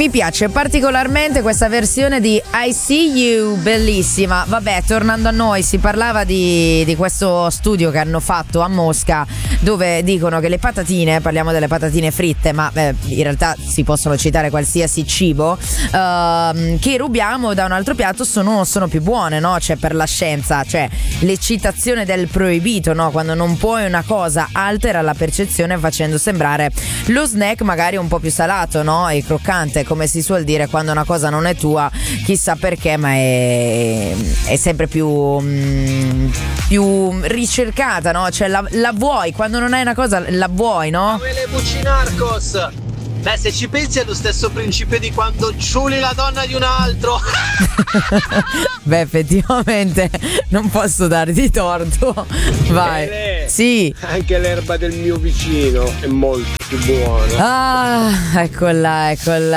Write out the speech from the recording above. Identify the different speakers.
Speaker 1: mi piace particolarmente questa versione di I See You, bellissima. Vabbè, tornando a noi, si parlava di questo studio che hanno fatto a Mosca, dove dicono che le patatine, parliamo delle patatine fritte, ma in realtà si possono citare qualsiasi cibo che rubiamo da un altro piatto, sono più buone, no? Cioè, per la scienza, cioè l'eccitazione del proibito, no? Quando non puoi una cosa altera la percezione facendo sembrare lo snack magari un po' più salato, no? E croccante, come si suol dire quando una cosa non è tua, chissà perché, ma è sempre più ricercata, no? Cioè la vuoi, quando non hai una cosa la vuoi, no?
Speaker 2: Le Bucinarcos. Beh, se ci pensi è lo stesso principio di quando ciuli la donna di un altro.
Speaker 1: Beh, effettivamente non posso darti torto. Vai. Sì.
Speaker 3: Anche l'erba del mio vicino è molto più buona.
Speaker 1: Ah, eccola.